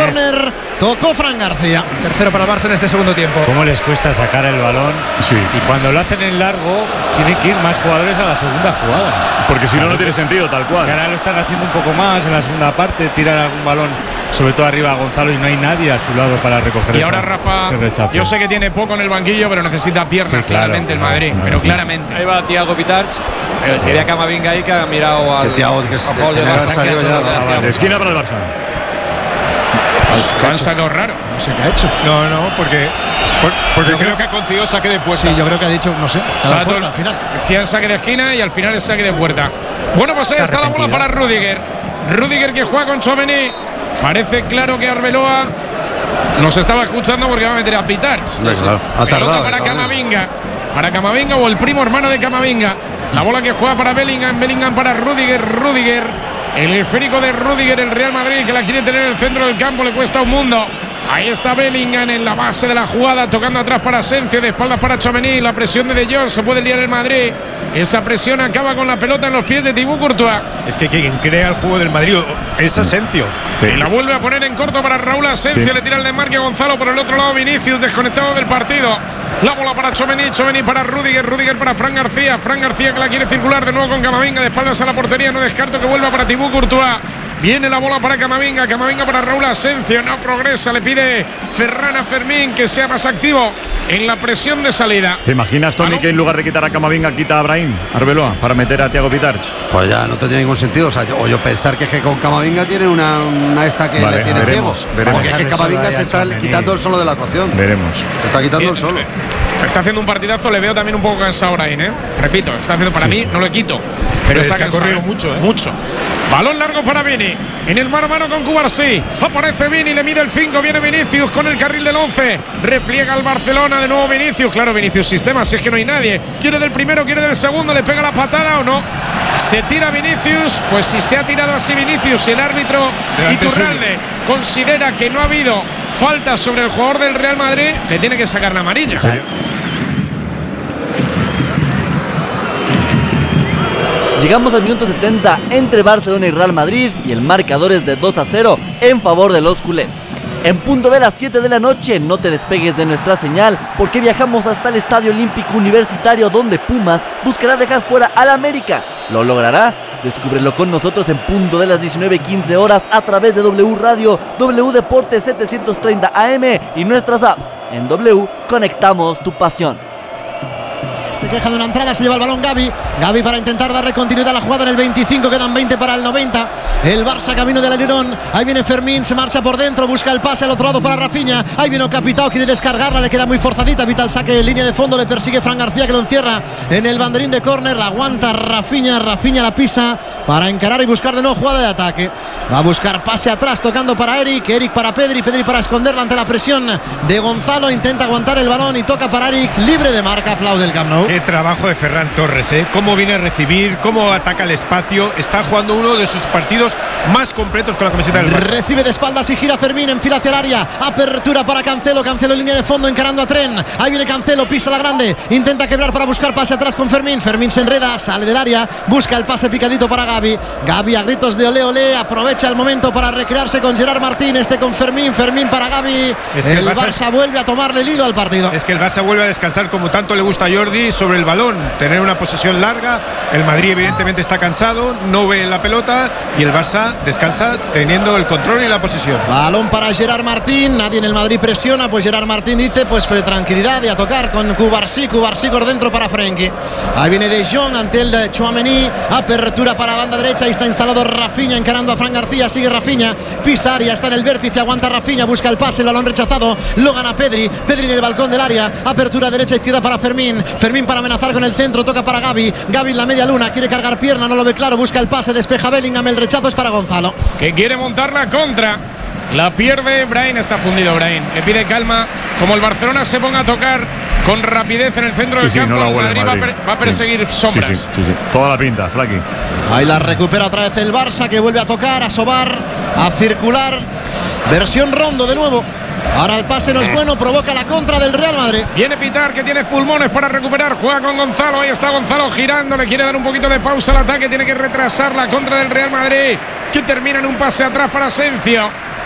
córner tocó Fran García. Tercero para el Barça en este segundo tiempo. ¿Cómo les cuesta sacar el balón? Sí. Y cuando lo hacen en largo, tienen que ir más jugadores a la segunda jugada. Porque si no tiene sentido, tal cual. Que ahora lo están haciendo un poco más en la segunda parte, tiran algún balón, sobre todo arriba a Gonzalo, y no hay nadie a su lado para recoger. Y ahora Rafa, yo sé que tiene poco en el banquillo, pero necesita piernas, claramente el Madrid, pero claramente. Ahí va Thiago Pitach. Quería Camavinga ahí, que ha mirado al Thiago, que salido ya. De esquina para el Barça. Lo han sacado raro. No sé qué ha hecho. No, porque creo que ha concedido saque de puerta. Sí, yo creo que ha dicho, no sé, Está todo, al final. decían saque de esquina y al final es saque de puerta. Bueno, pues ahí está la bola para Rüdiger. Rüdiger que juega con Tchouaméni. Parece claro que Arbeloa nos estaba escuchando porque va a meter a Pitach. Claro. Ha tardado. Para Camavinga. Para Camavinga o el primo hermano de Camavinga. La bola que juega para Bellingham. Bellingham para Rüdiger. Rüdiger. El esférico de Rüdiger, el Real Madrid, que la quiere tener en el centro del campo, le cuesta un mundo. Ahí está Bellingham en la base de la jugada, tocando atrás para Asensio, de espaldas para Tchouaméni. La presión de Jong, se puede liar el Madrid. Esa presión acaba con la pelota en los pies de Thibaut Courtois. Es que quien crea el juego del Madrid es Asensio. Y la vuelve a poner en corto para Raúl Asensio. Le tira el desmarque a Gonzalo. Por el otro lado Vinicius, desconectado del partido. La bola para Tchouaméni, Tchouaméni para Rüdiger, Rüdiger para Fran García. Fran García que la quiere circular de nuevo con Camavinga, de espaldas a la portería. No descarto que vuelva para Thibaut Courtois. Viene la bola para Camavinga, Camavinga para Raúl Asensio, no progresa, le pide Ferran a Fermín que sea más activo en la presión de salida. ¿Te imaginas, Tony, que en lugar de quitar a Camavinga quita a Brahim Arbeloa para meter a Thiago Pitach? Pues ya no tiene ningún sentido. O sea, yo pensar que con Camavinga tiene una esta que le tiene ciegos. Porque es que Camavinga se está quitando el solo de la ecuación. Veremos. Se está quitando el solo. Está haciendo un partidazo, le veo también un poco cansado Brahim, Repito, está haciendo para mí, no lo quito. Pero está cansado. Ha corrido mucho, Mucho. Balón largo para Vini. En el mano a mano con Cubarsí. Aparece Vini, le mide el 5. Viene Vinicius con el carril del 11. Repliega el Barcelona. De nuevo Vinicius. Claro, Vinicius sistema, si es que no hay nadie. Quiere del primero, quiere del segundo. Le pega la patada o no. Se tira Vinicius. Pues si se ha tirado así Vinicius, el árbitro Iturralde considera que no ha habido falta sobre el jugador del Real Madrid, le tiene que sacar la amarilla. Sí. Llegamos al minuto 70 entre Barcelona y Real Madrid y el marcador es de 2-0 en favor de los culés. En punto de las 7 de la noche, no te despegues de nuestra señal porque viajamos hasta el Estadio Olímpico Universitario donde Pumas buscará dejar fuera al América. ¿Lo logrará? Descúbrelo con nosotros en punto de las 19:15 horas a través de W Radio, W Deportes 730 AM y nuestras apps. En W conectamos tu pasión. Se queja de una entrada, se lleva el balón Gavi para intentar darle continuidad a la jugada en el 25, quedan 20 para el 90. El Barça camino del alerón, ahí viene Fermín, se marcha por dentro, busca el pase al otro lado para Rafinha, ahí viene Capitao, quiere descargarla, le queda muy forzadita, evita el saque en línea de fondo, le persigue Fran García que lo encierra en el banderín de córner, la aguanta Rafinha la pisa para encarar y buscar de nuevo jugada de ataque. Va a buscar pase atrás, tocando para Eric para Pedri para esconderla ante la presión de Gonzalo, intenta aguantar el balón y toca para Eric, libre de marca, aplaude el Camp Nou. Qué trabajo de Ferran Torres, cómo viene a recibir, cómo ataca el espacio, está jugando uno de sus partidos más completos con la camiseta del Barça. Recibe de espaldas y gira Fermín, enfila hacia el área, apertura para Cancelo en línea de fondo encarando a Tren, ahí viene Cancelo, pisa la grande, intenta quebrar para buscar pase atrás con Fermín se enreda, sale del área, busca el pase picadito para Gavi a gritos de olé olé, aprovecha el momento para recrearse con Gerard Martín, con Fermín para Gavi, el Barça vuelve a tomarle el hilo al partido. Es que el Barça vuelve a descansar como tanto le gusta a Jordi sobre el balón, tener una posesión larga, el Madrid evidentemente está cansado, no ve la pelota y el Barça descansa teniendo el control y la posesión. Balón para Gerard Martín, nadie en el Madrid presiona, pues Gerard Martín dice pues tranquilidad y a tocar con Cubarsí por dentro para Frenkie. Ahí viene De Jong ante el de Tchouaméni, apertura para banda derecha, ahí está instalado Rafinha encarando a Fran García, sigue Rafinha, pisa área, está en el vértice, aguanta Rafinha, busca el pase, el balón rechazado, lo gana Pedri en el balcón del área, apertura derecha izquierda para Fermín para amenazar con el centro, toca para Gavi en la media luna, quiere cargar pierna, no lo ve claro, busca el pase, despeja Bellingham, el rechazo es para Gonzalo que quiere montar la contra, la pierde Brahim, está fundido Brahim, le pide calma, como el Barcelona se ponga a tocar con rapidez en el centro del campo, no Madrid va a perseguir sombras. Sí. Toda la pinta, Flaqui. Ahí la recupera otra vez el Barça que vuelve a tocar, a sobar, a circular, versión Rondo de nuevo. Ahora el pase no es bueno, provoca la contra del Real Madrid. Viene Pitar, que tiene pulmones para recuperar, juega con Gonzalo, ahí está Gonzalo girando, le quiere dar un poquito de pausa al ataque, tiene que retrasar la contra del Real Madrid, que termina en un pase atrás para Asensio.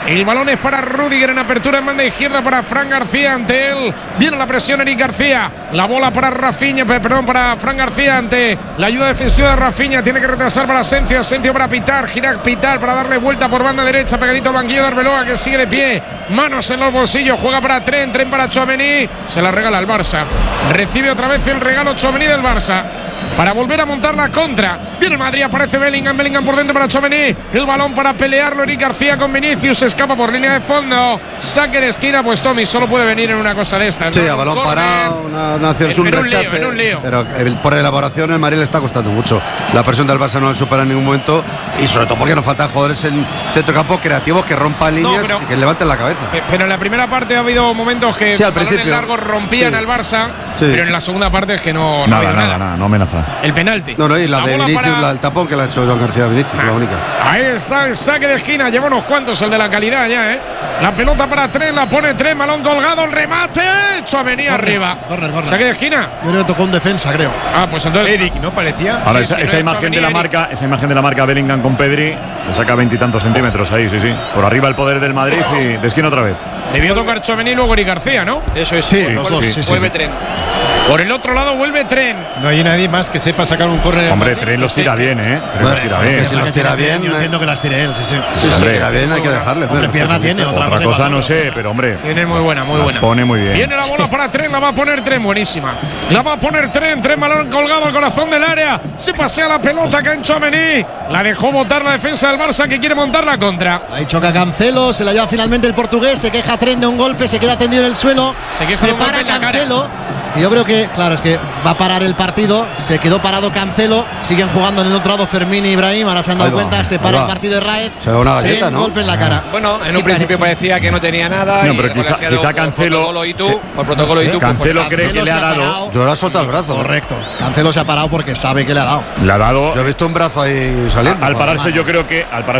El balón es para Rüdiger en apertura en banda izquierda para Fran García ante él. Viene la presión Eric García. La bola para Rafinha, para Fran García ante la ayuda defensiva de Rafinha. Tiene que retrasar para Asensio. Asensio para Pitar. Gira Pitar para darle vuelta por banda derecha. Pegadito al banquillo de Arbeloa que sigue de pie. Manos en los bolsillos. Juega para Tren para Tchouaméni. Se la regala al Barça. Recibe otra vez el regalo Tchouaméni del Barça para volver a montar la contra. Viene el Madrid, aparece Bellingham por dentro para Tchouaméni. El balón para pelearlo Eric García con Vinicius. Se escapa por línea de fondo. Saque de esquina, pues Tommy solo puede venir en una cosa de estas, ¿no? Sí, a balón parado, una acción, es un rechace. Un lío. Pero por elaboración el Madrid le está costando mucho. La presión del Barça no le supera en ningún momento. Y sobre todo porque nos faltan jugadores en centrocampo creativos que rompan líneas y que levanten la cabeza. Pero en la primera parte ha habido momentos que al balones principio largos rompían al Barça. Pero en la segunda parte es que no ha habido nada. No amenaza. El penalti. No, y la de Vinicius, el tapón que le ha hecho Joan García Vinicius, la única. Ahí está el saque de esquina, lleva unos cuantos, el de la calidad ya, ¿eh? La pelota para Tren, la pone Tren, balón colgado, el remate, Tchouaméni arriba. Corner. Saque de esquina. Yo creo que tocó un defensa, creo. Pues entonces Eric, ¿no parecía? Ahora Sí, esa imagen de la marca, Bellingham con Pedri, le saca 20 y tantos centímetros ahí, sí. Por arriba el poder del Madrid y de esquina otra vez. Debió tocar Tchouaméni y luego Eric García, ¿no? Eso es. Sí, los dos. Sí. Vuelve Tren. Por el otro lado vuelve Tren. No hay nadie más que sepa sacar un córner. Hombre, Tren los tira bien, ¿eh? Tren los tira bien. Si los tira bien. Yo entiendo que las tire él, sí. Si tira bien, hay que dejarle. Hombre, pierna tiene, Otra cosa no sé, pero hombre. Tiene muy buena. Pone muy bien. Viene la bola para Tren, la va a poner Tren, buenísima. La va a poner Tren, balón colgado al corazón del área. Se pasea la pelota acá en Tchouaméni. La dejó botar la defensa del Barça que quiere montar la contra. Ahí choca Cancelo, se la lleva finalmente el portugués, se queja Tren de un golpe, se queda tendido en el suelo. Se para Cancelo. Y yo creo que, claro, es que va a parar el partido. Se quedó parado Cancelo. Siguen jugando en el otro lado Fermín y Ibrahim. Ahora se han dado cuenta. Se para el partido de Raez. Se da una galleta, ¿no? Golpe en la cara. Bueno, en un principio parecía que no tenía nada. No, pero quizá Cancelo. Por protocolo y tú. Cancelo cree que le ha dado. Yo ahora solta el brazo. Correcto. Cancelo se ha parado porque sabe que le ha dado. Le ha dado. Yo he visto un brazo ahí saliendo. Al pararse yo creo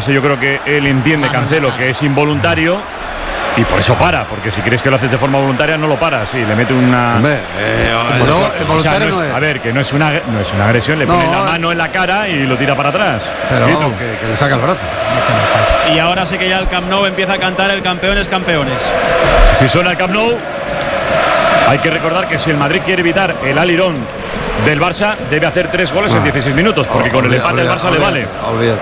que él entiende, Cancelo, que es involuntario. Y por eso para, porque si crees que lo haces de forma voluntaria no lo para, sí, le mete una. Hombre, voluntario no es. A ver, que no es una agresión, le pone la mano en la cara y lo tira para atrás. Pero que le saca el brazo. Y ahora sí que ya el Camp Nou empieza a cantar el campeones. Si suena el Camp Nou, hay que recordar que si el Madrid quiere evitar el alirón del Barça, debe hacer 3 goles en 16 minutos, porque con el empate el Barça le vale. Olvídate.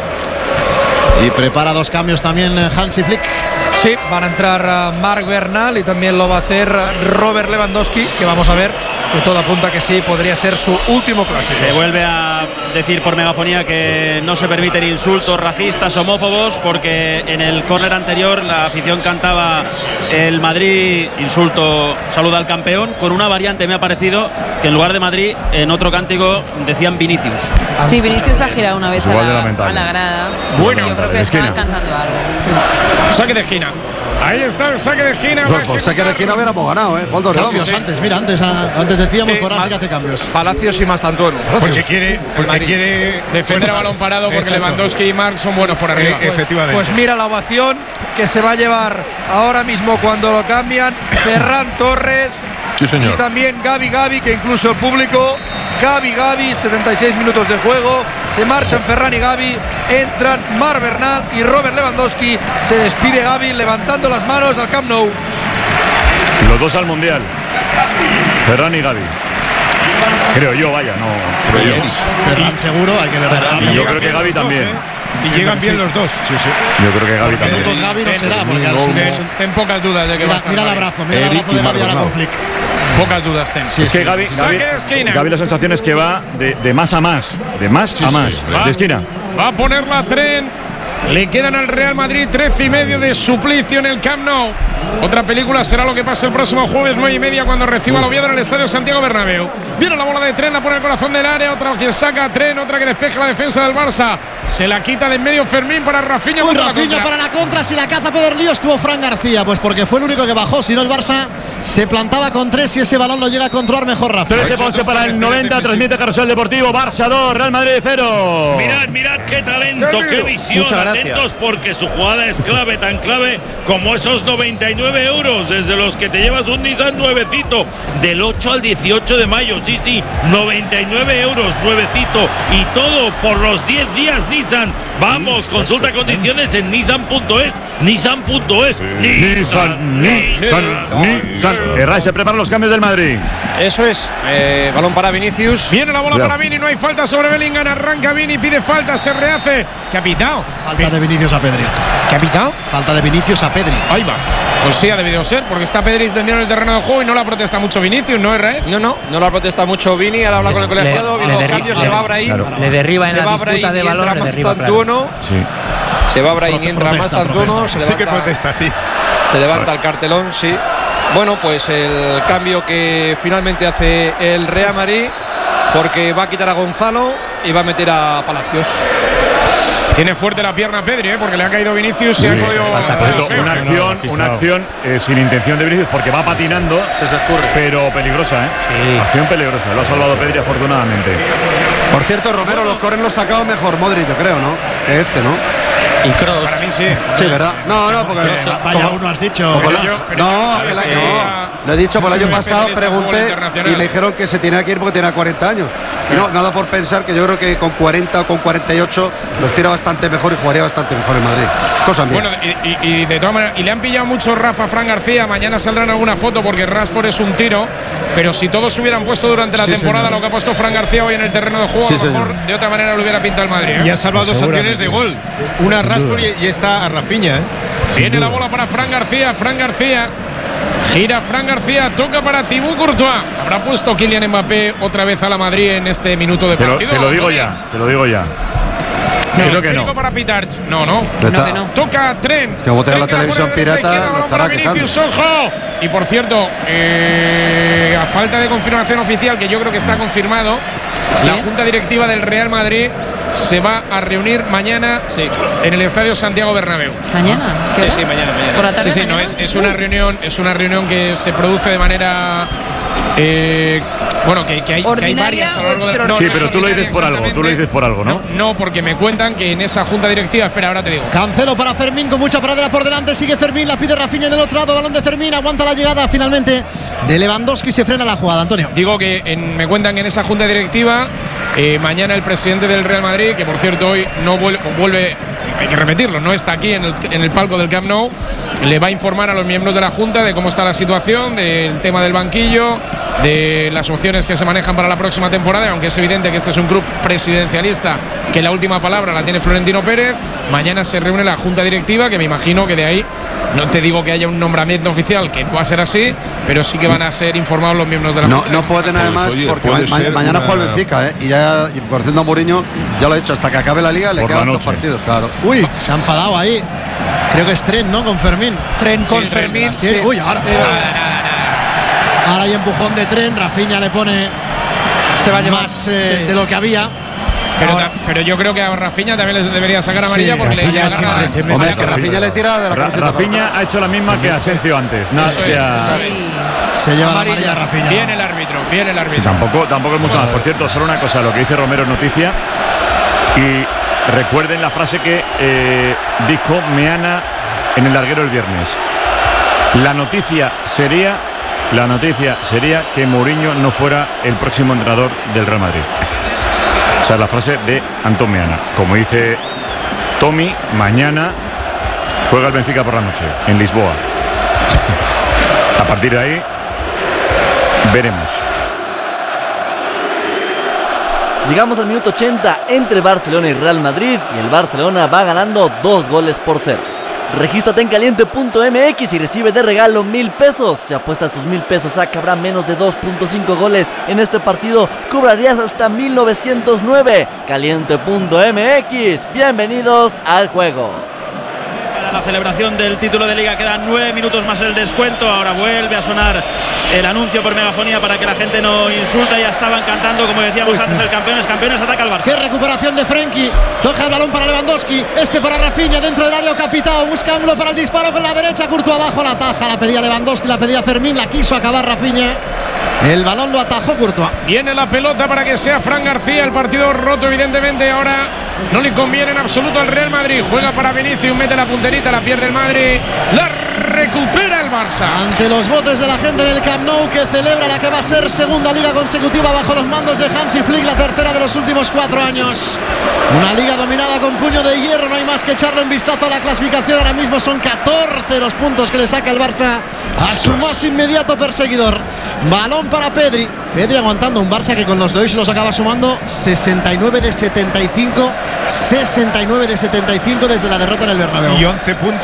Y prepara 2 cambios también Hansi Flick. Sí, van a entrar Marc Bernal y también lo va a hacer Robert Lewandowski, que vamos a ver que todo apunta que sí, podría ser su último clásico. Se vuelve a decir por megafonía que no se permiten insultos racistas, homófobos, porque en el córner anterior la afición cantaba el Madrid, insulto, saluda al campeón, con una variante me ha parecido que en lugar de Madrid, en otro cántico decían Vinicius. Sí, Vinicius ha girado una vez a la grada. Bueno, yo creo que estaban cantando algo. Saque de esquina. Ahí está el saque de esquina. Por saque de esquina hubiéramos ganado, ¿eh? Cambios antes, mira, antes decíamos por ahora sí que hace cambios. Palacios y Mastantuono. Porque quiere defender a balón parado, porque Lewandowski y Marc son buenos por arriba. Efectivamente. Pues mira la ovación que se va a llevar ahora mismo cuando lo cambian Ferran Torres. Sí, señor. Y también Gavi, que incluso el público. Gavi, 76 minutos de juego. Se marchan Ferran y Gavi. Entran Marc Bernal y Robert Lewandowski. Se despide Gavi levantando las manos al Camp Nou. Los dos al Mundial. Ferran y Gavi. Creo yo, vaya, no. Creo yo. Ferran seguro, hay que ver. Y yo creo que Gavi también. Y llegan bien los dos. Sí. Yo creo que Gavi también. Minutos Gavi no será, porque ten pocas dudas de que va a estar. Mira el abrazo de Gavi ahora con Flick. Pocas dudas ten. Es que Gavi la sensación es que va de más a más. De más a más. De esquina. Va a poner la Tren. Le quedan al Real Madrid 13 y medio de suplicio en el Camp Nou. Otra película será lo que pase el próximo jueves 9:30 cuando reciba al Oviedo en el Estadio Santiago Bernabéu. Viene la bola de Tren, la pone el corazón del área, otra que saca a Tren, otra que despeja la defensa del Barça. Se la quita de en medio Fermín para Rafinha. Rafinha para la contra, si la caza Pedro Lío estuvo Fran García, pues porque fue el único que bajó, si no el Barça se plantaba con 3 y ese balón lo llega a controlar mejor Rafinha. 13 ponce para el 90, transmite Carrusel Deportivo, Barça 2, Real Madrid 0. Mirad qué talento, qué visión, atentos porque su jugada es clave, tan clave como esos 99 euros desde los que te llevas un Nissan nuevecito del 8 al 18 de mayo, sí, 99 euros nuevecito y todo por los 10 días Nissan. Vamos, consulta condiciones en nissan.es Nissan.es. Nissan. Herrera se prepara los cambios del Madrid. Eso es. Balón para Vinicius. Viene la bola para Vini. No hay falta sobre Bellingham. Arranca Vini. Pide falta. Se rehace. ¿Qué ha pitado? Falta de Vinicius a Pedri. ¿Qué ha pitado? Falta de Vinicius a Pedri. Ahí va. Pues sí, ha debido ser, porque está Pedri extendido en el terreno de juego y no la protesta mucho Vinicius, ¿no, Herrera? No la protesta mucho Vini. Ahora habla con el colegiado. Viene el cambio. Se va Brahim. Le derriba en la disputa de balón. Entra Mastantuono. Sí. Se va Brahim y entra Mastantuono. Sí que protesta, sí. Se levanta el cartelón, sí. Bueno, pues el cambio que finalmente hace el Real Madrid, porque va a quitar a Gonzalo y va a meter a Palacios. Tiene fuerte la pierna Pedri, porque le ha caído Vinicius y ha podido. Una acción sin intención de Vinicius, porque va patinando, se escurre. Pero peligrosa, ¿eh? Sí. Acción peligrosa. Lo ha salvado Pedri afortunadamente. Por cierto, Romero, los corners los sacaba mejor Modric, yo creo, ¿no? Que ¿no? Y Kroos. Para mí sí. Sí, ¿verdad? No, porque. Vaya uno has dicho. Lo he dicho, por el año pasado pregunté y me dijeron que se tenía que ir porque tenía 40 años. Y no, nada por pensar que yo creo que con 40 o con 48 los tira bastante mejor y jugaría bastante mejor en Madrid. Cosa mía. Bueno, y de todas maneras, y le han pillado mucho Rafa a Fran García. Mañana saldrán alguna foto porque Rashford es un tiro. Pero si todos se hubieran puesto durante la temporada lo que ha puesto Fran García hoy en el terreno de juego, a lo mejor de otra manera lo hubiera pintado el Madrid. Y ha salvado dos acciones de gol. Una a Rashford y esta a Rafinha. Viene la bola para Fran García. Gira Fran García, toca para Thibaut Courtois. Habrá puesto Kylian Mbappé otra vez a la Madrid en este minuto de partido. Te lo digo ya. Creo que no. Para Pitarch. No. Toca Trent. Que botea la televisión pirata. Lo estará Vinicius, ojo. Y por cierto, a falta de confirmación oficial, que yo creo que está confirmado, ¿sí? La Junta Directiva del Real Madrid se va a reunir mañana en el Estadio Santiago Bernabéu. ¿Mañana? Sí, mañana. ¿Por la tarde? Sí, no, es una reunión que se produce de manera que hay varias a lo largo de sí, pero tú lo dices por algo, ¿no? No, porque me cuentan que en esa junta directiva, espera, ahora te digo. Cancelo para Fermín con mucha pradera por delante, sigue Fermín, la pide Rafinha en el otro lado, balón de Fermín, aguanta la llegada finalmente de Lewandowski, se frena la jugada, Antonio. Digo que me cuentan que en esa junta directiva mañana el presidente del Real Madrid, que por cierto hoy no vuelve, hay que repetirlo, no está aquí en el palco del Camp Nou, le va a informar a los miembros de la junta de cómo está la situación, del tema del banquillo, de las opciones que se manejan para la próxima temporada, aunque es evidente que este es un club presidencialista, que la última palabra la tiene Florentino Pérez. Mañana se reúne la junta directiva, que me imagino que de ahí, no te digo que haya un nombramiento oficial, que no va a ser así, pero sí que van a ser informados los miembros de la junta. No pueden además, porque mañana juega el Benfica, y conociendo a Mourinho, ya lo he dicho, hasta que acabe la liga le quedan 2 partidos, claro. Uy, se ha enfadado ahí. Creo que es Trent, ¿no? Con Fermín. Trent con Fermín. Sí. Uy, ahora hay empujón de Trent. Rafinha le pone se va a llevar más de lo que había. Pero yo creo que a Rafinha también le debería sacar amarilla porque le que Rafinha le tira de la camiseta. Rafinha ha hecho la misma que Asensio antes. Se lleva la amarilla a Rafinha. Viene el árbitro. Tampoco es mucho más. Por cierto, solo una cosa, lo que dice Romero es noticia. Y recuerden la frase que dijo Meana en el larguero el viernes. La noticia sería que Mourinho no fuera el próximo entrenador del Real Madrid. Esa es la frase de Antón Meana. Como dice Tommy, mañana juega el Benfica por la noche en Lisboa. A partir de ahí veremos. Llegamos al minuto 80 entre Barcelona y Real Madrid y el Barcelona va ganando 2-0. Regístrate en caliente.mx y recibe de regalo 1,000 pesos. Si apuestas tus 1,000 pesos a que habrá menos de 2.5 goles en este partido, cobrarías hasta 1,909. Caliente.mx, bienvenidos al juego. Para la celebración del título de Liga quedan 9 minutos más el descuento. Ahora vuelve a sonar el anuncio por megafonía para que la gente no insulta. Ya estaban cantando, como decíamos antes, el campeones ataca al Barça. Qué recuperación de Frenkie. Toca el balón para Lewandowski. Para Rafinha dentro del área capitado. Busca ángulo para el disparo con la derecha. Courtois abajo, la ataja. La pedía Lewandowski, la pedía Fermín. La quiso acabar Rafinha. El balón lo atajó Courtois. Viene la pelota para que sea Fran García. El partido roto, evidentemente. Ahora no le conviene en absoluto al Real Madrid. Juega para Vinicius, mete la punterita, la pierde el Madrid. La recupera el Barça. Ante los botes de la gente del Camp Nou, que celebra la que va a ser segunda liga consecutiva bajo los mandos de Hansi Flick, la tercera de los últimos 4 años. Una liga dominada con puño de hierro, no hay más que echarle un vistazo a la clasificación. Ahora mismo son 14 los puntos que le saca el Barça a su más inmediato perseguidor. Balón para Pedri. Pedri aguantando un Barça que con los de hoy se los acaba sumando 69 de 75. 69 de 75 desde la derrota en el Bernabéu. Y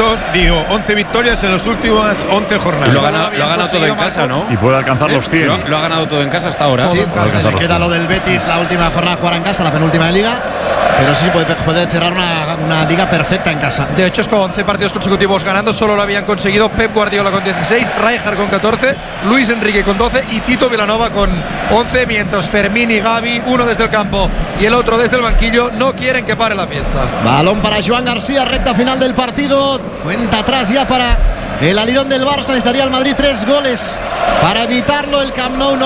11 victorias en las últimas 11 jornadas. Lo ha ganado todo en casa, ¿no? Y puede alcanzar los 100. Lo ha ganado todo en casa hasta ahora. Sí, se queda lo del Betis, la última jornada jugar en casa, la penúltima de liga. Pero sí puede cerrar una liga perfecta en casa. De hecho, es con 11 partidos consecutivos ganando. Solo lo habían conseguido Pep Guardiola con 16, Rijkaard con 14, Luis Enrique con 12 y Tito Vilanova con 11. Mientras Fermín y Gavi, uno desde el campo y el otro desde el banquillo, no quieren que pare la fiesta. Balón para Joan García, recta final del partido. Cuenta atrás ya para el alirón del Barça. Necesitaría el Madrid 3 goles para evitarlo. El Camp Nou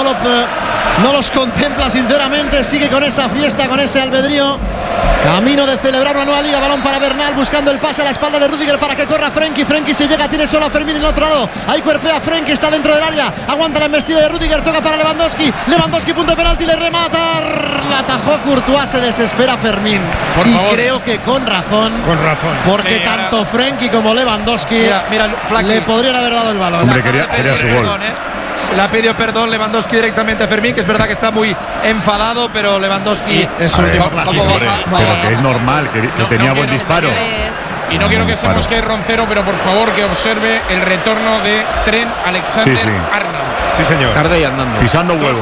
no los contempla sinceramente. Sigue con esa fiesta, con ese albedrío. Camino de celebrar una nueva liga. Balón para Bernal, buscando el pase a la espalda de Rüdiger para que corra Frenkie. Frenkie se llega, tiene solo a Fermín en el otro lado. Ahí cuerpea Frenkie, está dentro del área. Aguanta la embestida de Rüdiger, toca para Lewandowski. Lewandowski, punto de penalti, le remata. La atajó Courtois, se desespera Fermín. Por favor. Creo que con razón. Porque Sí, tanto Frenkie como Lewandowski Mira, le podrían haber dado el balón. Hombre, quería su gol. Se le ha pedido perdón Lewandowski directamente a Fermín, que es verdad que está muy enfadado, pero Lewandowski es su último clásico. Pero que es normal, que tenía buen disparo. Y no quiero que se mosquee Roncero, pero por favor que observe el retorno de Trent Alexander-Arnold. Sí, señor. Tarde y andando. Pisando huevos.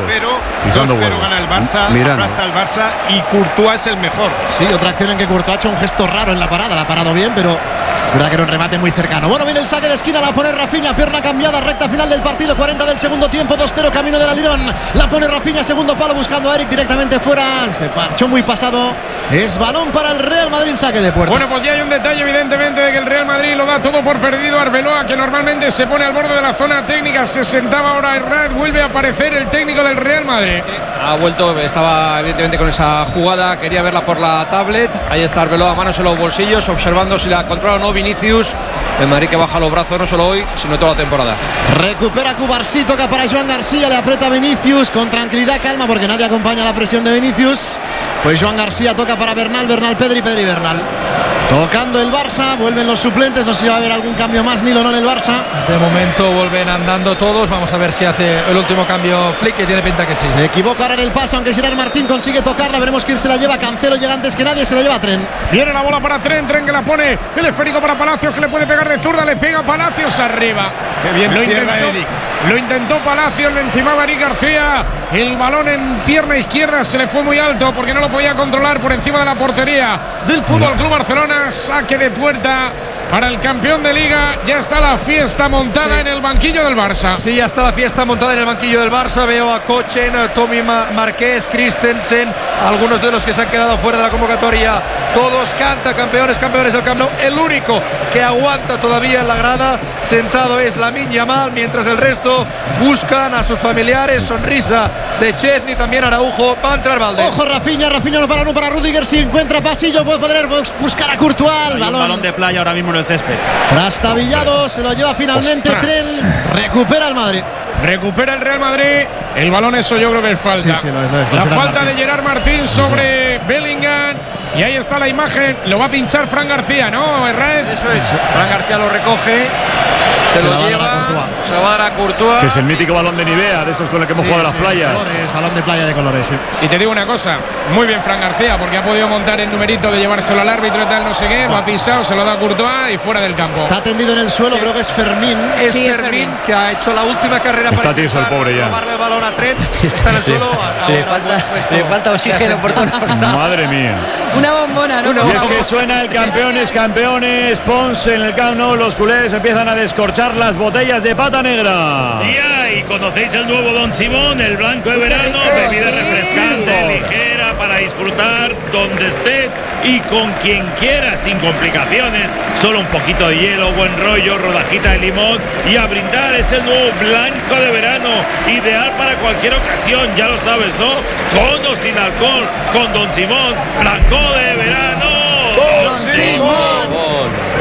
2-0 gana el Barça, aplasta el Barça y Courtois es el mejor. Sí, otra acción en que Courtois ha hecho un gesto raro en la parada. La ha parado bien, pero es verdad que era un remate muy cercano. Bueno, viene el saque de esquina, la pone Rafinha, pierna cambiada, recta final del partido, 40 del segundo tiempo, 2-0 camino del alirón. La pone Rafinha, segundo palo, buscando a Eric directamente fuera. Se marchó muy pasado. Es balón para el Real Madrid en saque de puerta. Bueno, pues ya hay un detalle evidentemente de que el Real Madrid lo da todo por perdido. Arbeloa, que normalmente se pone al borde de la zona técnica, se sentaba ahora en red, vuelve a aparecer el técnico del Real Madrid. Ha vuelto, estaba evidentemente con esa jugada, quería verla por la tablet. Ahí está Arbeloa, manos en los bolsillos, observando si la controla o no Vinicius. El Madrid que baja los brazos no solo hoy, sino toda la temporada. Recupera Cubarsí, toca para Joan García, le aprieta Vinicius con tranquilidad, calma, porque nadie acompaña la presión de Vinicius. Pues Joan García toca para Bernal, Pedri, Bernal. Tocando el Barça, vuelven los suplentes, no sé si va a haber algún cambio más, Nilo, no en el Barça. De momento vuelven andando todos, vamos a ver si hace el último cambio Flick, que tiene pinta que sí. Se equivoca ahora en el paso, aunque Gerard Martín consigue tocarla, veremos quién se la lleva. Cancelo llega antes que nadie, se la lleva Trent. Viene la bola para Trent que la pone, el esférico para Palacios, que le puede pegar de zurda, le pega Palacios arriba. Qué bien lo intentó Palacios, le encimaba Eric García, el balón en pierna izquierda se le fue muy alto porque no lo podía controlar por encima de la portería del Fútbol Club Barcelona. Saque de puerta para el campeón de Liga. Ya está la fiesta montada en el banquillo del Barça. Sí, ya está la fiesta montada en el banquillo del Barça. Veo a Kochen, a Tommy Marqués, Christensen, algunos de los que se han quedado fuera de la convocatoria. Todos canta campeones del Camp Nou. El único que aguanta todavía en la grada sentado es Lamine Yamal, mientras el resto buscan a sus familiares. Sonrisa de Chesney, también Araujo. Va a entrar Valdés. Ojo, Rafinha no para Rüdiger. Si encuentra pasillo puede poder buscar a Courtois. Un balón de playa ahora mismo en el césped. Trastabillado, se lo lleva finalmente Trent. Recupera el Madrid. Recupera el Real Madrid. El balón, eso yo creo que es falta. Sí, lo es. La falta de Gerard Martín sobre Bellingham. Y ahí está la imagen. Lo va a pinchar Fran García, ¿no, Herrera? Eso es. Fran García lo recoge. Se lo lleva, se lo va a dar a Courtois. Que es el mítico balón de Nivea, de estos con el que hemos jugado las playas. Colores, balón de playa de colores. Sí. Y te digo una cosa, muy bien Fran García, porque ha podido montar el numerito de llevárselo al árbitro y tal, no sé qué, lo ha pisado, se lo da a Courtois y fuera del campo. Está tendido en el suelo, creo que es Fermín. Es Fermín, que ha hecho la última carrera está para tieso el pobre ya. robarle el balón a Trent. Está en el suelo. Le falta oxígeno por todo. Madre mía. Una bombona, ¿no? Y es que suena el campeones, Pons en el Camp Nou. Los culés empiezan a descorchar las botellas de pata negra. Y conocéis el nuevo Don Simón, el blanco de verano, bebida refrescante, ligera para disfrutar donde estés y con quien quieras, sin complicaciones. Solo un poquito de hielo, buen rollo, rodajita de limón y a brindar. Es el nuevo blanco de verano, ideal para cualquier ocasión, ya lo sabes, ¿no? Con o sin alcohol, con Don Simón, blanco de verano. Don Simón.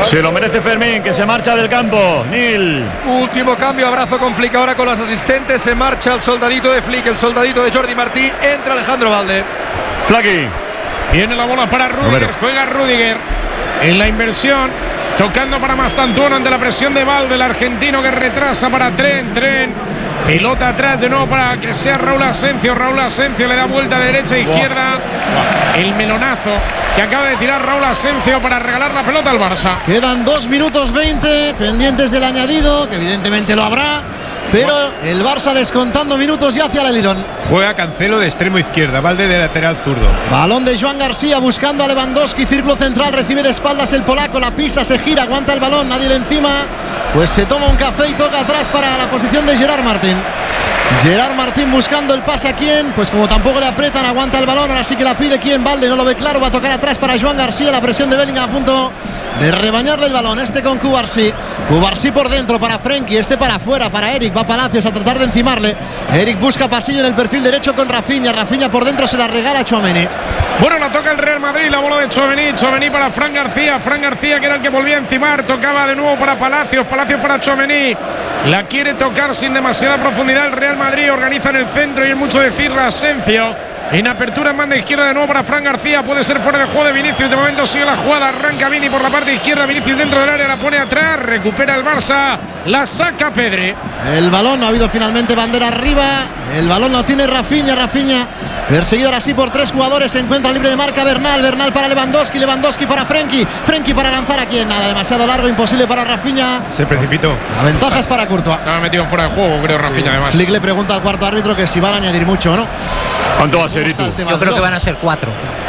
Se lo merece Fermín, que se marcha del campo. Nil. Último cambio, abrazo con Flick ahora con las asistentes. Se marcha el soldadito de Flick, el soldadito de Jordi Martí. Entra Alejandro Valde. Flaqui. Viene la bola para Rudiger. Juega Rudiger en la inversión. Tocando para Mastantuono ante la presión de Valde, el argentino que retrasa para Tren. Pelota atrás de nuevo para que sea Raúl Asencio. Raúl Asencio le da vuelta de derecha a izquierda. El melonazo que acaba de tirar Raúl Asencio para regalar la pelota al Barça. Quedan 2 minutos 20 pendientes del añadido, que evidentemente lo habrá. Pero el Barça descontando minutos ya hacia el Lirón. Juega Cancelo de extremo izquierda, Valde de lateral zurdo. Balón de Joan García buscando a Lewandowski, círculo central, recibe de espaldas el polaco, la pisa, se gira, aguanta el balón, nadie le encima. Pues se toma un café y toca atrás para la posición de Gerard Martín. Gerard Martín buscando el pase a quién, pues como tampoco le apretan, aguanta el balón, ahora sí que la pide quién, Valde no lo ve claro, va a tocar atrás para Joan García, la presión de Bellingham a punto de rebañarle el balón, con Cubarsí por dentro para Frenkie, para afuera para Eric, va Palacios a tratar de encimarle, Eric busca pasillo en el perfil derecho con Rafinha por dentro se la regala a Tchouaméni. Bueno, la toca el Real Madrid, la bola de Tchouaméni para Fran García que era el que volvía a encimar, tocaba de nuevo para Palacios para Tchouaméni, la quiere tocar sin demasiada profundidad el Real Madrid, organiza en el centro y es mucho decir Asencio. En apertura en banda izquierda de nuevo para Fran García. Puede ser fuera de juego de Vinicius. De momento sigue la jugada. Arranca Vini por la parte izquierda. Vinicius dentro del área. La pone atrás. Recupera el Barça. La saca Pedri. El balón. Ha habido finalmente bandera arriba. El balón lo tiene Rafinha. Perseguido ahora sí por 3 jugadores. Se encuentra libre de marca Bernal para Lewandowski para Frenkie para lanzar a quién. Nada, demasiado largo. Imposible para Rafinha. Se precipitó. La ventaja es para Courtois. Estaba metido fuera de juego, creo, Rafinha además. Flick le pregunta al cuarto árbitro que si van a añadir mucho o no. ¿Cuánto va a ser? Yo creo que van a ser 4.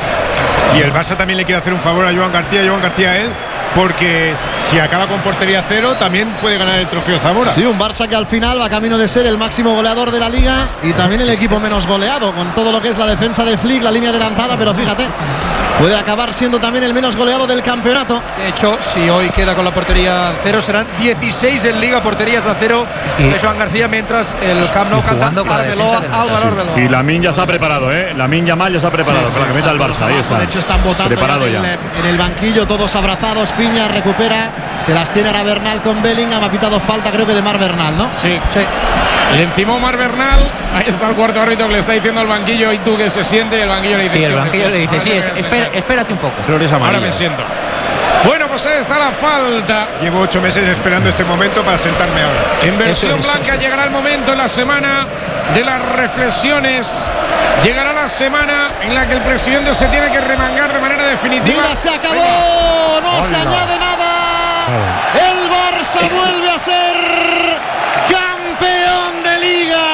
Y el Barça también le quiere hacer un favor a Joan García a él, porque si acaba con portería cero también puede ganar el trofeo Zamora. Sí, un Barça que al final va camino de ser el máximo goleador de la liga y también el equipo menos goleado, con todo lo que es la defensa de Flick, la línea adelantada, pero fíjate, puede acabar siendo también el menos goleado del campeonato. De hecho, si hoy queda con la portería cero, serán 16 en liga porterías a cero de Joan García, mientras el Camp Nou canta Arbeloa, Álvaro Arbeloa. Y Lamine ya se ha preparado, Lamine Yamal ya se ha preparado para que meta el Barça. Ahí está. De hecho están votando en el banquillo, todos abrazados. Piña recupera, se las tiene ahora Bernal con Bellingham, ha pitado falta creo que de Mar Bernal, ¿no? Sí. Le encimó Mar Bernal, ahí está el cuarto árbitro que le está diciendo al banquillo, y tú que se siente, y el banquillo le dice sí, el banquillo le dice, sí, espérate un poco. Flores amarillas. Ahora me siento. Bueno, pues ahí está la falta. Llevo 8 meses esperando este momento para sentarme ahora. En versión blanca llegará el momento en la semana de las reflexiones. Llegará la semana en la que el presidente se tiene que remangar de manera definitiva. ¡Mira, se acabó! ¡No se añade nada! El Barça vuelve a ser campeón de Liga.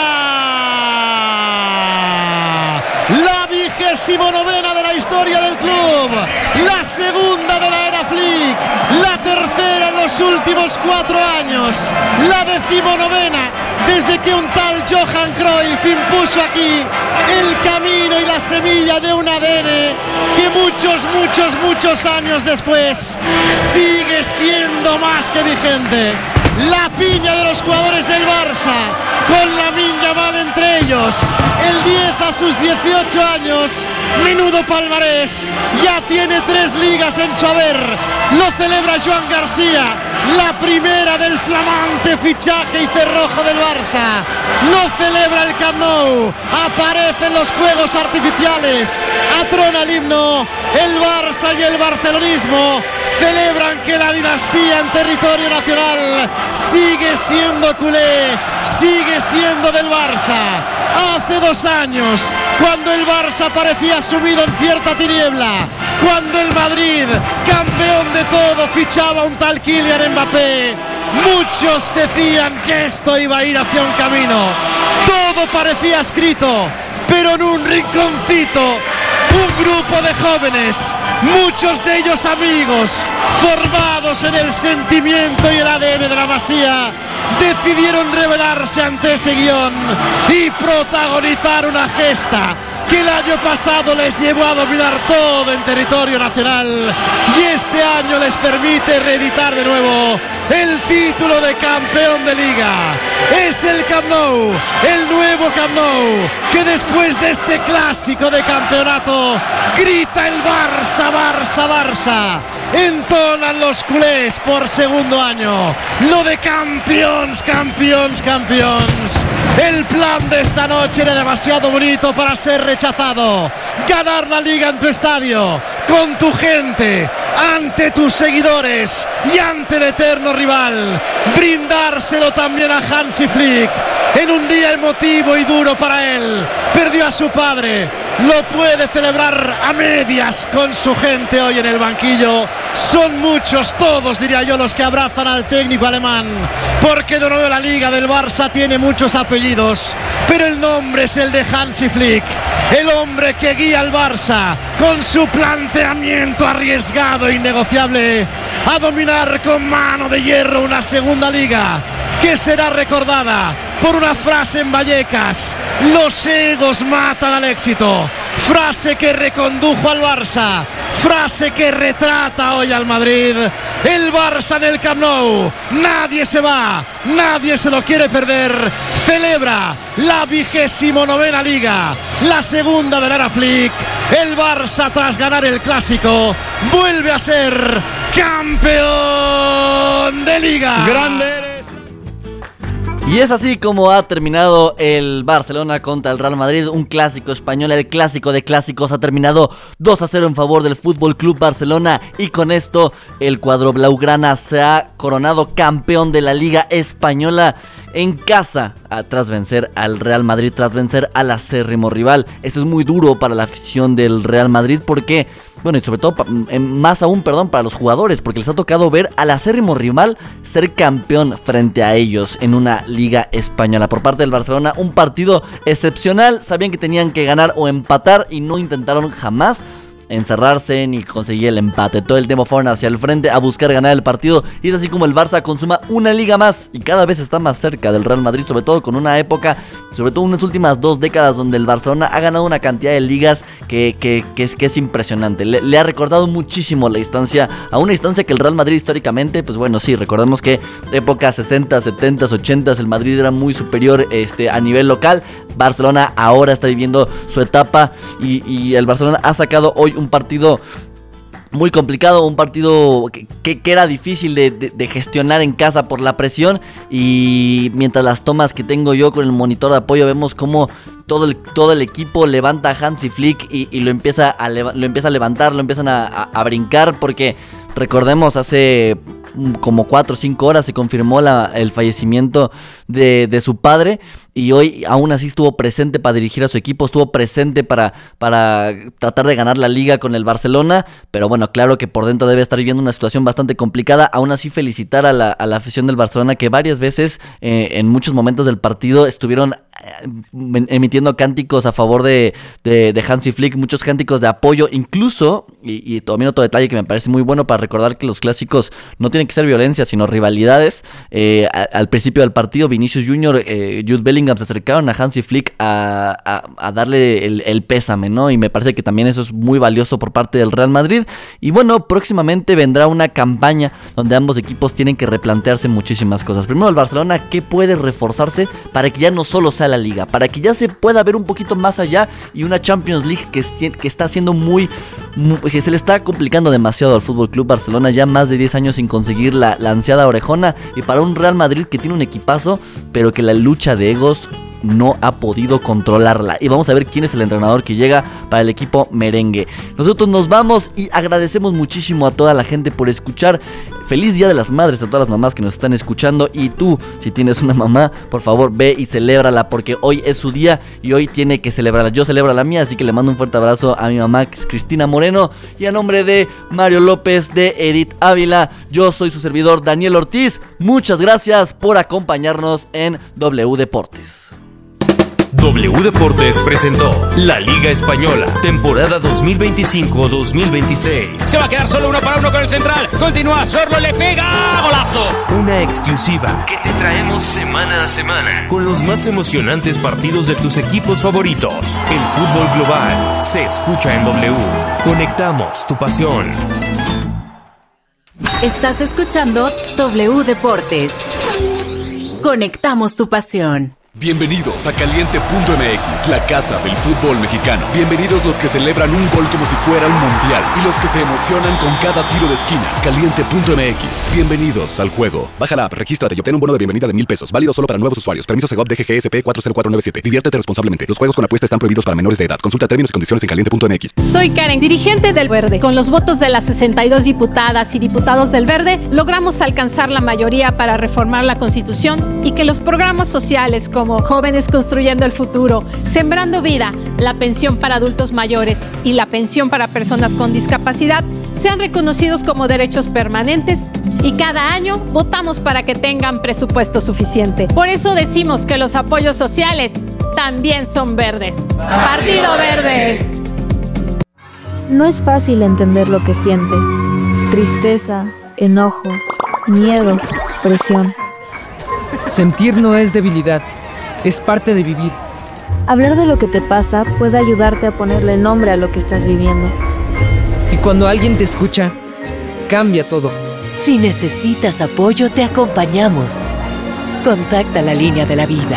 La 29ª de la historia del club. La segunda de la era Flick. La tercera en los últimos 4 años. La 19ª desde que un tal Johan Cruyff impuso aquí el camino y la semilla de un ADN que muchos años después sigue siendo más que vigente. La piña de los jugadores del Barça, con Lamine Yamal entre ellos, el 10 a sus 18 años, menudo palmarés, ya tiene 3 ligas en su haber, lo celebra Joan García, la primera del flamante fichaje y cerrojo del Barça, lo celebra el Camp Nou, aparecen los fuegos artificiales, atrona el himno, el Barça y el barcelonismo celebran que la dinastía en territorio nacional sigue siendo culé, sigue siendo del Barça. Hace 2 años, cuando el Barça parecía sumido en cierta tiniebla, cuando el Madrid, campeón de todo, fichaba a un tal Kylian Mbappé, muchos decían que esto iba a ir hacia un camino. Todo parecía escrito, pero en un rinconcito, un grupo de jóvenes, muchos de ellos amigos, formados en el sentimiento y el ADN de la Masía, decidieron rebelarse ante ese guión y protagonizar una gesta que el año pasado les llevó a dominar todo en territorio nacional y este año les permite reeditar de nuevo el título de campeón de Liga. Es el Camp Nou, el nuevo Camp Nou, que después de este clásico de campeonato grita el Barça, Barça, Barça. Entonan los culés por segundo año lo de campeones, campeones, campeones. El plan de esta noche era demasiado bonito para ser rechazado. Ganar la Liga en tu estadio, con tu gente, ante tus seguidores y ante el eterno rival. Brindárselo también a Hansi Flick en un día emotivo y duro para él. Perdió a su padre, lo puede celebrar a medias con su gente hoy en el banquillo. Son muchos, todos diría yo, los que abrazan al técnico alemán, porque de nuevo la Liga del Barça tiene muchos apellidos, pero el nombre es el de Hansi Flick, el hombre que guía al Barça con su planteamiento arriesgado e innegociable a dominar con mano de hierro una segunda Liga que será recordada por una frase en Vallecas: los egos matan al éxito. Frase que recondujo al Barça, frase que retrata hoy al Madrid. El Barça en el Camp Nou, nadie se va, nadie se lo quiere perder. Celebra la 29ª Liga, la segunda de la era Flick. El Barça, tras ganar el Clásico, vuelve a ser campeón de Liga. ¡Grande! Y es así como ha terminado el Barcelona contra el Real Madrid, un clásico español, el clásico de clásicos. Ha terminado 2-0 en favor del Fútbol Club Barcelona, y con esto el cuadro blaugrana se ha coronado campeón de la Liga Española en casa, tras vencer al Real Madrid, tras vencer al acérrimo rival. Esto es muy duro para la afición del Real Madrid, porque, bueno, y sobre todo, más aún, para los jugadores, porque les ha tocado ver al acérrimo rival ser campeón frente a ellos en una Liga Española. Por parte del Barcelona, un partido excepcional. Sabían que tenían que ganar o empatar y no intentaron jamás encerrarse ni conseguir el empate. Todo el tiempo fueron hacia el frente a buscar ganar el partido, y es así como el Barça consuma una liga más y cada vez está más cerca del Real Madrid, sobre todo con una época, sobre todo unas últimas 2 décadas donde el Barcelona ha ganado una cantidad de ligas que es impresionante. Le ha recordado muchísimo la distancia, a una distancia que el Real Madrid históricamente, pues bueno, sí, recordemos que épocas 60, 70, 80 el Madrid era muy superior a nivel local. Barcelona ahora está viviendo su etapa, y el Barcelona ha sacado hoy un partido muy complicado, un partido que era difícil de gestionar en casa por la presión. Y mientras las tomas que tengo yo con el monitor de apoyo, vemos cómo todo el equipo levanta a Hansi Flick y lo empieza a levantar, lo empiezan a brincar, porque recordemos, hace como 4 o 5 horas se confirmó el fallecimiento de su padre, y hoy aún así estuvo presente para dirigir a su equipo, estuvo presente para tratar de ganar la liga con el Barcelona. Pero bueno, claro que por dentro debe estar viviendo una situación bastante complicada. Aún así, felicitar a la afición del Barcelona, que varias veces en muchos momentos del partido estuvieron emitiendo cánticos a favor de Hansi Flick, muchos cánticos de apoyo, incluso, y también otro detalle que me parece muy bueno para recordar que los clásicos no tienen que ser violencia, sino rivalidades. Al principio del partido, Vinicius Jr., Jude Bellingham se acercaron a Hansi Flick a darle el pésame, ¿no? Y me parece que también eso es muy valioso por parte del Real Madrid. Y bueno, próximamente vendrá una campaña donde ambos equipos tienen que replantearse muchísimas cosas. Primero, el Barcelona, ¿qué puede reforzarse para que ya no solo sea la Liga, para que ya se pueda ver un poquito más allá, y una Champions League que está siendo que se le está complicando demasiado al Fútbol Club Barcelona, ya más de 10 años sin conseguir la ansiada orejona, y para un Real Madrid que tiene un equipazo, pero que la lucha de egos no ha podido controlarla. Y vamos a ver quién es el entrenador que llega para el equipo merengue. Nosotros nos vamos y agradecemos muchísimo a toda la gente por escuchar. Feliz Día de las Madres a todas las mamás que nos están escuchando. Y tú, si tienes una mamá, por favor ve y celébrala, porque hoy es su día y hoy tiene que celebrarla. Yo celebro la mía, así que le mando un fuerte abrazo a mi mamá, que es Cristina Moreno. Y a nombre de Mario López, de Edith Ávila, yo soy su servidor Daniel Ortiz. Muchas gracias por acompañarnos en W Deportes. W Deportes presentó la Liga Española, temporada 2025-2026. Se va a quedar solo 1 para 1 con el central. Continúa, Sorlo le pega. ¡Golazo! Una exclusiva que te traemos semana a semana, con los más emocionantes partidos de tus equipos favoritos. El fútbol global se escucha en W. Conectamos tu pasión. Estás escuchando W Deportes. Conectamos tu pasión. Bienvenidos a Caliente.mx, la casa del fútbol mexicano. Bienvenidos los que celebran un gol como si fuera un mundial y los que se emocionan con cada tiro de esquina. Caliente.mx, bienvenidos al juego. Baja la app, regístrate y obtén un bono de bienvenida de $1,000. Válido solo para nuevos usuarios. Permiso Segov DGGSP 40497. Diviértete responsablemente. Los juegos con apuesta están prohibidos para menores de edad. Consulta términos y condiciones en Caliente.mx. Soy Karen, dirigente del Verde. Con los votos de las 62 diputadas y diputados del Verde, logramos alcanzar la mayoría para reformar la Constitución y que los programas sociales como Jóvenes Construyendo el Futuro, Sembrando Vida, la pensión para adultos mayores y la pensión para personas con discapacidad sean reconocidos como derechos permanentes y cada año votamos para que tengan presupuesto suficiente. Por eso decimos que los apoyos sociales también son verdes. ¡Partido Verde! No es fácil entender lo que sientes. Tristeza, enojo, miedo, presión. Sentir no es debilidad. Es parte de vivir. Hablar de lo que te pasa puede ayudarte a ponerle nombre a lo que estás viviendo. Y cuando alguien te escucha, cambia todo. Si necesitas apoyo, te acompañamos. Contacta la línea de la vida.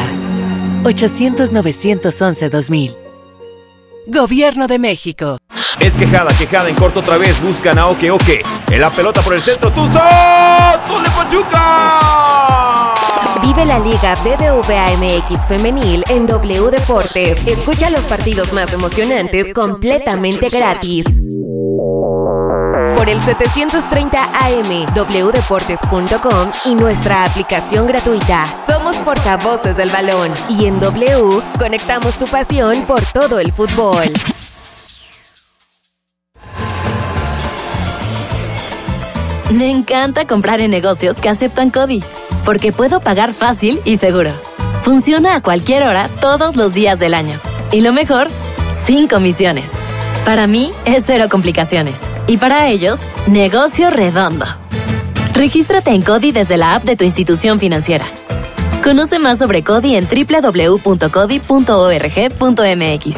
800-911-2000. Gobierno de México. Es quejada en corto otra vez. Buscan a Oke. En la pelota por el centro. ¡Tuzón! ¡Gol de Pachuca! Vive la Liga BBVA MX Femenil en W Deportes. Escucha los partidos más emocionantes completamente gratis. Por el 730 AM, wdeportes.com y nuestra aplicación gratuita. Somos portavoces del balón y en W conectamos tu pasión por todo el fútbol. Me encanta comprar en negocios que aceptan CODI, porque puedo pagar fácil y seguro. Funciona a cualquier hora, todos los días del año. Y lo mejor, sin comisiones. Para mí, es cero complicaciones. Y para ellos, negocio redondo. Regístrate en CODI desde la app de tu institución financiera. Conoce más sobre CODI en www.codi.org.mx.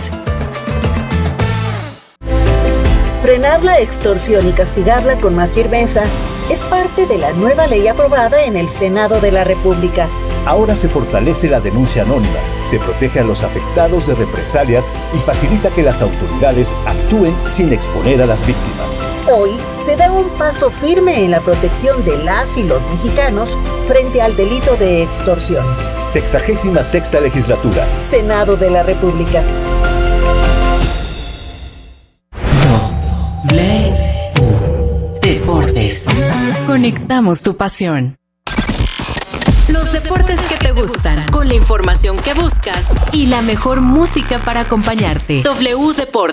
Frenar la extorsión y castigarla con más firmeza es parte de la nueva ley aprobada en el Senado de la República. Ahora se fortalece la denuncia anónima, se protege a los afectados de represalias y facilita que las autoridades actúen sin exponer a las víctimas. Hoy se da un paso firme en la protección de las y los mexicanos frente al delito de extorsión. 66ª legislatura. Senado de la República. Deportes. Conectamos tu pasión. Los deportes que te gustan, con la información que buscas y la mejor música para acompañarte. W Deportes.